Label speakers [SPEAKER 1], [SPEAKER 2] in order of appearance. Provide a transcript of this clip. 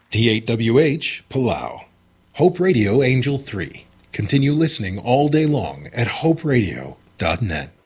[SPEAKER 1] T8WH, Palau. Hope Radio Angel 3. Continue listening all day long at hoperadio.net.